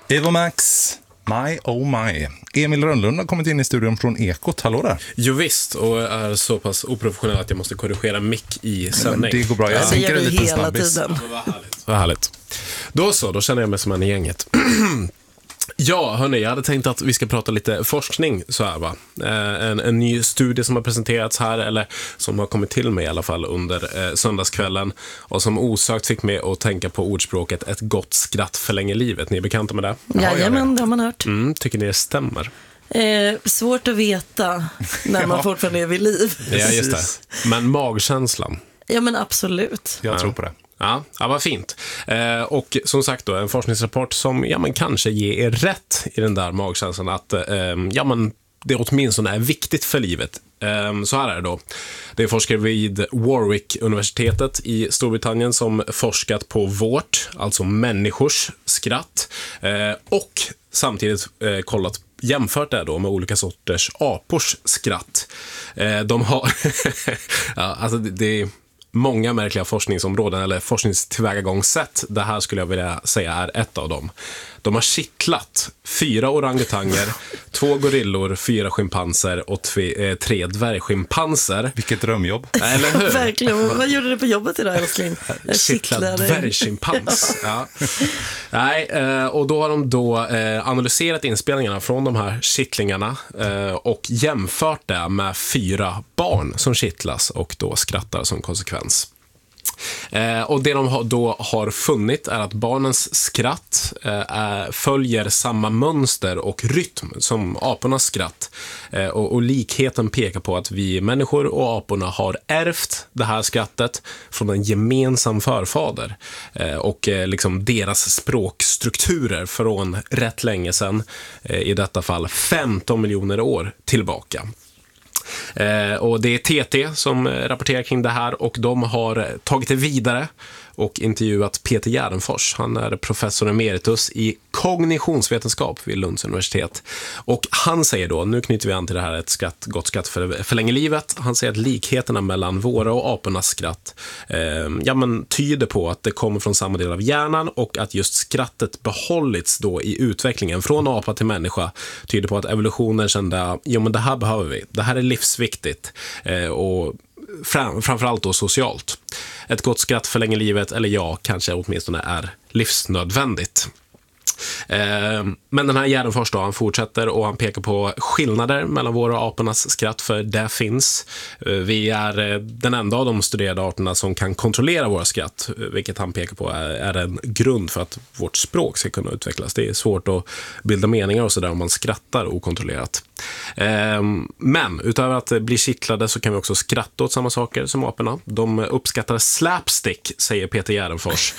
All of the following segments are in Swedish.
Eva Max, My oh my. Emil Rönnlund har kommit in i studion från Ekot. Hallå där. Jo visst, och är så pass oprofessionell att jag måste korrigera mick i sändning. Men det går bra, jag tänker det lite hela snabbis. tiden. Vad härligt. Då känner jag mig som en i gänget. Ja, hörni, jag hade tänkt att vi ska prata lite forskning så här, va. En ny studie som har presenterats här, eller som har kommit till mig i alla fall under söndagskvällen, och som osökt fick mig att tänka på ordspråket ett gott skratt förlänger livet. Ni är bekanta med det? Jajamän, det har man hört. Tycker ni det stämmer? Svårt att veta när man fortfarande är vid liv. Ja, just det. Men magkänslan? Ja, men absolut. Jag tror på det. Ja, vad fint. Och som sagt då, en forskningsrapport som men kanske ger er rätt i den där magkänslan att men det åtminstone är viktigt för livet. Så här är det då. Det är forskare vid Warwick-universitetet i Storbritannien som forskat på vårt, alltså människors skratt, och samtidigt jämfört det då med olika sorters apors skratt. De har alltså det är många märkliga forskningsområden eller forskningstillvägagångssätt. Det här skulle jag vilja säga är ett av dem. De har kittlat 4 orangutanger, 2 gorillor, 4 schimpanser och 3 dvärgschimpanser. Vilket drömjobb. Eller hur? Verkligen. Vad gjorde du på jobbet idag, älskling? Kittlad dvärgschimpans. Ja. Nej, och då har de analyserat inspelningarna från de här kittlingarna och jämfört det med 4 barn som kittlas och då skrattar som konsekvens. Och det de då har funnit är att barnens skratt följer samma mönster och rytm som apornas skratt. Och likheten pekar på att vi människor och aporna har ärvt det här skrattet från en gemensam förfader. Och liksom deras språkstrukturer från rätt länge sedan, i detta fall 15 miljoner år tillbaka. Och det är TT som rapporterar kring det här, och de har tagit det vidare och intervjuat Peter Gärdenfors. Han är professor emeritus i kognitionsvetenskap vid Lunds universitet. Och han säger då, nu knyter vi an till det här ett gott skratt förlänger livet. Han säger att likheterna mellan våra och apornas skratt tyder på att det kommer från samma del av hjärnan, och att just skrattet behållits då i utvecklingen från apa till människa tyder på att evolutionen kände, men det här behöver vi. Det här är livsviktigt och framförallt då socialt. Ett gott skratt förlänger livet, eller kanske åtminstone är livsnödvändigt. Men den här Gärdenfors då, han fortsätter och han pekar på skillnader mellan våra och apornas skratt, för det finns. Vi är den enda av de studerade arterna som kan kontrollera våra skratt, vilket han pekar på är en grund för att vårt språk ska kunna utvecklas. Det är svårt att bilda meningar och sådär om man skrattar okontrollerat. Men utöver att bli kittlade så kan vi också skratta åt samma saker som aporna. De uppskattar slapstick, säger Peter Gärdenfors.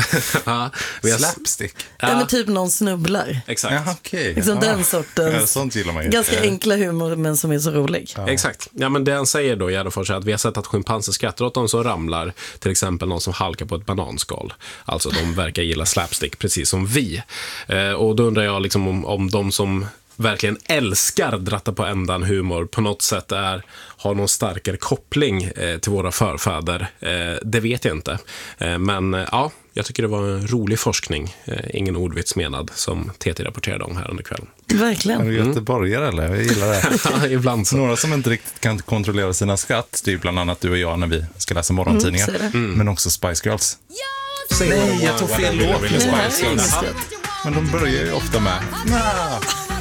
Slapstick? Ja, men typ någon snubblar. Exakt. Ja, okej. Liksom den sortens Ja, sånt gillar man ju. ganska enkla humor, men som är så rolig. Ja. Exakt. Ja, men det han säger då, Gärdenfors, är att vi har sett att schimpanser skrattar åt de som ramlar, till exempel någon som halkar på ett bananskal. Alltså de verkar gilla slapstick precis som vi. Och då undrar jag liksom om de som verkligen älskar dratta på ändan humor på något sätt har någon starkare koppling till våra förfäder. Det vet jag inte. Men jag tycker det var en rolig forskning, ingen ordvits menad, som TT rapporterade om här under kvällen. Verkligen. Är du göteborgare eller? Jag gillar det. Ja, ibland så. Några som inte riktigt kan kontrollera sina skratt, det är bland annat du och jag när vi ska läsa morgontidningar. Men också Spice Girls. Nej, jag tog fel låt med Spice Girls. Men de börjar ju ofta med